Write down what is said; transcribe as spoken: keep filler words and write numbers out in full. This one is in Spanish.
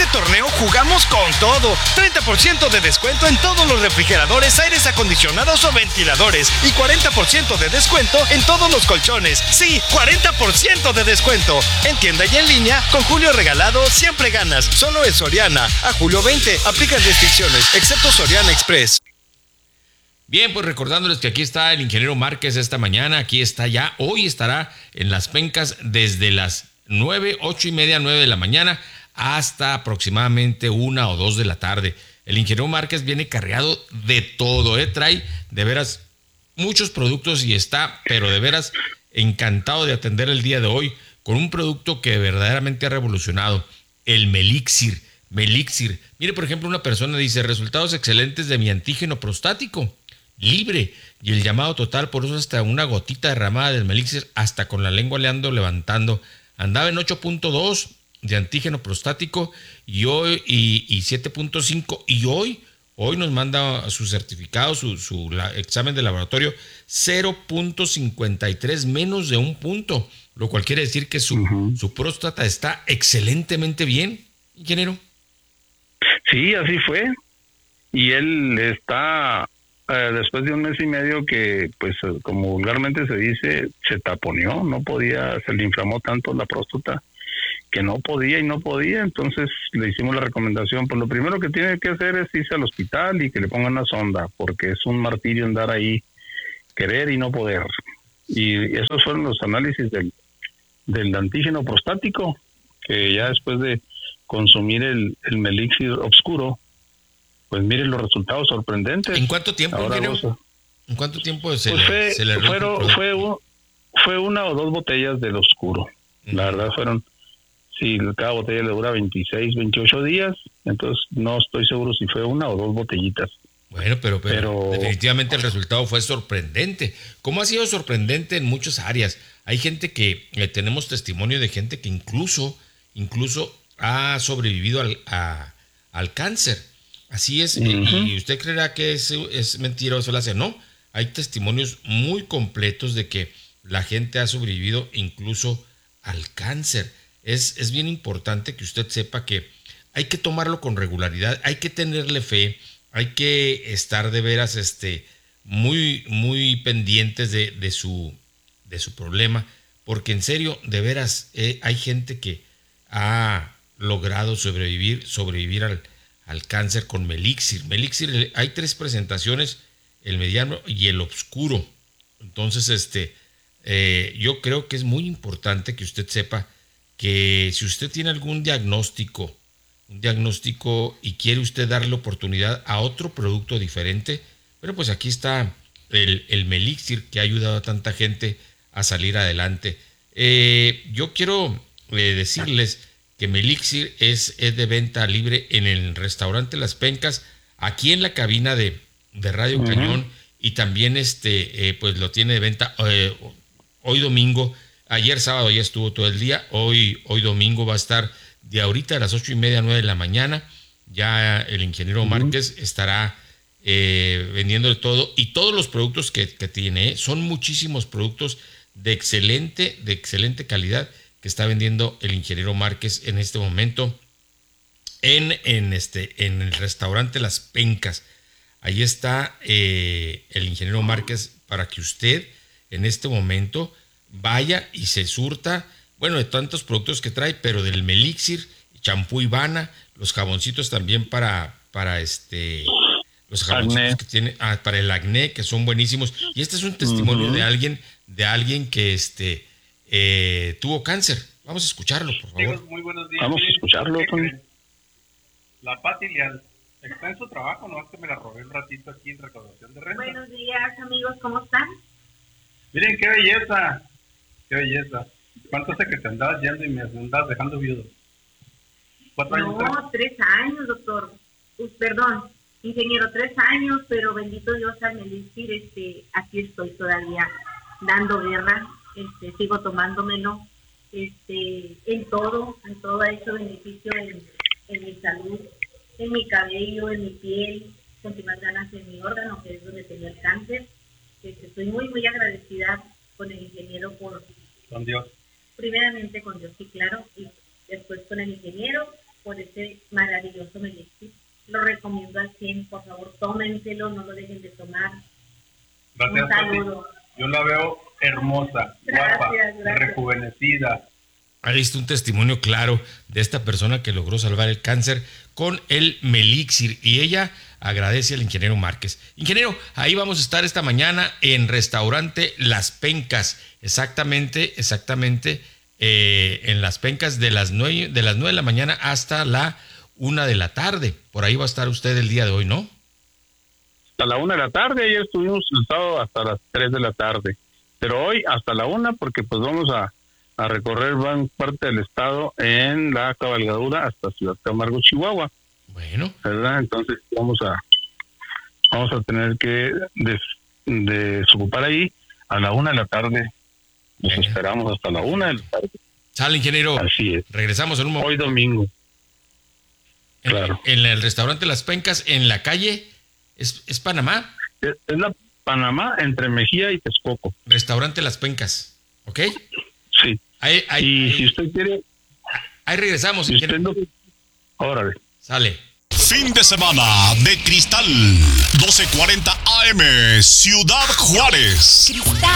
torneo jugamos con todo. treinta por ciento de descuento en todos los refrigeradores, aires acondicionados o ventiladores. Y cuarenta por ciento de descuento en todos los colchones. Sí, cuarenta por ciento de descuento. En tienda y en línea, con Julio Regalado siempre ganas. Solo en Soriana. A julio veinte. Aplican restricciones, excepto Soriana Express. Bien, pues recordándoles que aquí está el ingeniero Márquez esta mañana. Aquí está ya. Hoy estará en Las Pencas desde las nueve, ocho y media, nueve de la mañana hasta aproximadamente una o dos de la tarde. El ingeniero Márquez viene cargado de todo, ¿eh? Trae de veras muchos productos y está, pero de veras encantado de atender el día de hoy con un producto que verdaderamente ha revolucionado, el Melixir. Melixir. Mire, por ejemplo, una persona dice, resultados excelentes de mi antígeno prostático, libre, y el llamado total, por eso hasta una gotita derramada del Melixir, hasta con la lengua le ando levantando. Andaba en ocho punto dos de antígeno prostático y hoy y, y siete punto cinco, y hoy hoy nos manda su certificado, su, su la, examen de laboratorio, cero punto cincuenta y tres, menos de un punto, lo cual quiere decir que su, uh-huh. su próstata está excelentemente bien, ingeniero. Sí, así fue. Y él está, eh, después de un mes y medio que, pues, como vulgarmente se dice, se taponeó, no podía, se le inflamó tanto la próstata que no podía y no podía. Entonces le hicimos la recomendación, pues lo primero que tiene que hacer es irse al hospital y que le pongan una sonda, porque es un martirio andar ahí, querer y no poder. Y esos fueron los análisis del, del antígeno prostático, que ya después de consumir el, el Melixir Obscuro, pues miren los resultados sorprendentes. ¿En cuánto tiempo? Ahora goza. ¿En cuánto tiempo se pues le, fue, se le fueron, fue, fue una o dos botellas del Oscuro. Uh-huh. La verdad fueron, sí, cada botella le dura veintiséis, veintiocho días, entonces no estoy seguro si fue una o dos botellitas. Bueno, pero, pero, pero definitivamente el resultado fue sorprendente. ¿Cómo ha sido sorprendente en muchas áreas? Hay gente que, eh, tenemos testimonio de gente que incluso, incluso ha sobrevivido al, a, al cáncer. Así es, uh-huh. y, y usted creerá que es, es mentira o se lo hace. No, hay testimonios muy completos de que la gente ha sobrevivido incluso al cáncer. Es, es bien importante que usted sepa que hay que tomarlo con regularidad, hay que tenerle fe, hay que estar de veras este, muy, muy pendientes de, de, su, de su problema, porque en serio, de veras, eh, hay gente que ha logrado sobrevivir, sobrevivir al, al cáncer con Melixir. Melixir, hay tres presentaciones, el mediano y el oscuro. Entonces, este, eh, yo creo que es muy importante que usted sepa que si usted tiene algún diagnóstico, un diagnóstico y quiere usted darle oportunidad a otro producto diferente, pero pues aquí está el, el Melixir, que ha ayudado a tanta gente a salir adelante. Eh, yo quiero eh, decirles que Melixir es, es de venta libre en el restaurante Las Pencas, aquí en la cabina de, de Radio uh-huh. Cañón, y también este, eh, pues lo tiene de venta eh, hoy domingo. Ayer sábado ya estuvo todo el día, hoy, hoy domingo va a estar de ahorita a las ocho y media, nueve de la mañana. Ya el ingeniero uh-huh. Márquez estará eh, vendiendo de todo, y todos los productos que, que tiene, ¿eh? Son muchísimos productos de excelente, de excelente calidad que está vendiendo el ingeniero Márquez en este momento en, en, este, en el restaurante Las Pencas. Ahí está eh, el ingeniero Márquez para que usted en este momento vaya y se surta, bueno, de tantos productos que trae, pero del Melixir, champú Ivana, los jaboncitos también para, para este, los jaboncitos acné. que tiene, ah, para el acné, que son buenísimos. Y este es un testimonio uh-huh. de alguien, de alguien que este, eh, tuvo cáncer. Vamos a escucharlo, por favor. Muy buenos días. Vamos a escucharlo. La Pati Leal está en su trabajo, no es que me la robé un ratito aquí en recaudación de renta. Buenos días, amigos, ¿cómo están? Miren qué belleza, qué belleza. ¿Cuánto hace que te andabas yendo y me andabas dejando viudo? ¿Cuatro no, años? No, tres años, doctor. Uh, perdón, ingeniero, tres años, pero bendito Dios al Melixir, este, aquí estoy todavía dando guerra, este, sigo tomándomelo, este, en todo, en todo ha hecho beneficio en, en mi salud, en mi cabello, en mi piel, con más ganas en mi órgano, que es donde tenía el cáncer. Este, estoy muy, muy agradecida con el ingeniero por... Con Dios. Primeramente con Dios, sí, claro, y después con el ingeniero, por ese maravilloso Melixir. Lo recomiendo al cien, por favor, tómenselo, no lo dejen de tomar. Gracias, un saludo. Pati. Yo la veo hermosa, gracias, guapa, gracias. rejuvenecida. Ahí está un testimonio claro de esta persona que logró salvar el cáncer con el Melixir, y ella agradece al ingeniero Márquez. Ingeniero, ahí vamos a estar esta mañana en Restaurante Las Pencas, exactamente, exactamente, eh, en Las Pencas de las nueve de las nueve de la mañana hasta la una de la tarde. Por ahí va a estar usted el día de hoy, ¿no? Hasta la una de la tarde, ayer estuvimos el sábado hasta las tres de la tarde, pero hoy hasta la una, porque pues vamos a, a recorrer gran parte del estado en la cabalgadura hasta Ciudad Camargo, Chihuahua. Bueno. ¿Verdad? Entonces vamos a vamos a tener que des, desocupar ahí a la una de la tarde. Nos Bien. esperamos hasta la una de la tarde. Sale, ingeniero. Así es. Regresamos en un momento. Hoy domingo. En, claro. En el restaurante Las Pencas, en la calle, ¿es, es Panamá? Es, es la Panamá entre Mejía y Texcoco. Restaurante Las Pencas, ¿ok? Sí. Ahí, ahí, y ahí, si usted quiere... Ahí regresamos. Si usted no... Órale. Sale. Fin de semana de Cristal, doce cuarenta A M, Ciudad Juárez. Cristal.